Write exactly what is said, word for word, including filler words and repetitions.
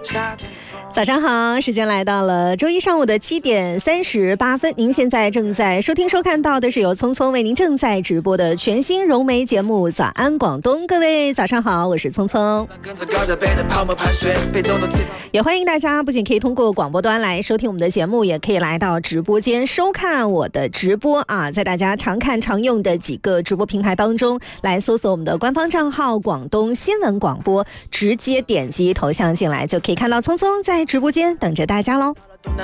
早上好，时间来到了周一上午的七点三十八分，您现在正在收听收看到的是由聪聪为您正在直播的全新融媒节目《早安广东》。各位早上好，我是聪聪，也欢迎大家不仅可以通过广播端来收听我们的节目，也可以来到直播间收看我的直播啊，在大家常看常用的几个直播平台当中来搜索我们的官方账号广东新闻广播，直接点击头像进来就可以看到聪聪在直播间等着大家喽。